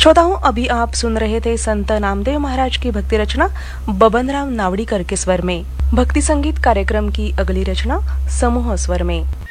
श्रोताओं, अभी आप सुन रहे थे संत नामदेव महाराज की भक्ति रचना बबनराव नावड़ीकर के स्वर में। भक्ति संगीत कार्यक्रम की अगली रचना समूह स्वर में।